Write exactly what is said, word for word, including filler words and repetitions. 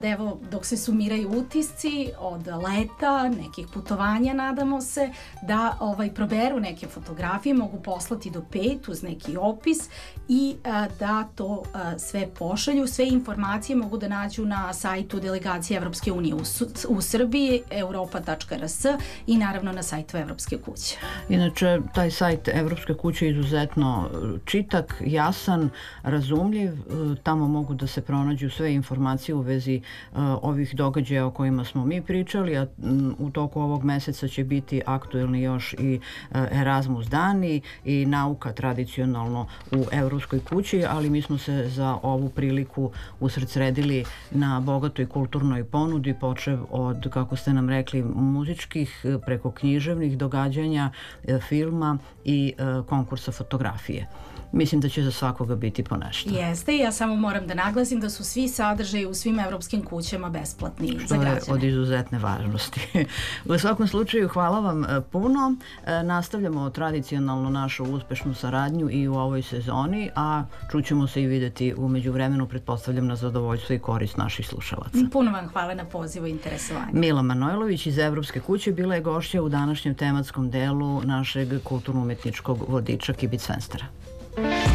Evo, dok se sumiraju utisci od leta, nekih putovanja, nadamo se, da ovaj, proberu neke fotografije, mogu poslati do pet uz neki opis i a, da to a, sve pošalju. Sve informacije mogu da nađu na sajtu Delegacije Evropske unije u, u Srbiji, europa tačka r s i naravno na sajtu Evropske kuće. Inače, taj sajt Evropske kuće je izuzetno čitak, jasan, razumljiv. Tamo mogu da se pronađu sve informacije u vezi ovih događaja o kojima smo mi pričali, a u toku ovog meseca će biti aktuelni još i Erasmus dani i nauka tradicionalno u Evropskoj kući, ali mi smo se za ovu priliku usredsredili na bogatoj kulturnoj ponudi, počev od, kako ste nam rekli, muzičkih, preko književnih događanja, filma i konkursa fotografije. Mislim da će za svakoga biti po nešto. Jeste, ja samo moram da naglasim da su svi sadržaji u svim evropskim kućama besplatni za građane. Što je od izuzetne važnosti. U svakom slučaju, hvala vam puno. Nastavljamo tradicionalno našu uspešnu saradnju i u ovoj sezoni, a čućemo se i videti u međuvremenu, pretpostavljam, na zadovoljstvo i korist naših slušalaca. Puno vam hvala na pozivu i interesovanju. Mila Manojlović iz Evropske kuće bila je gošća u današnjem tematskom delu našeg kulturno-umetničkog vodiča Kibicfenstera.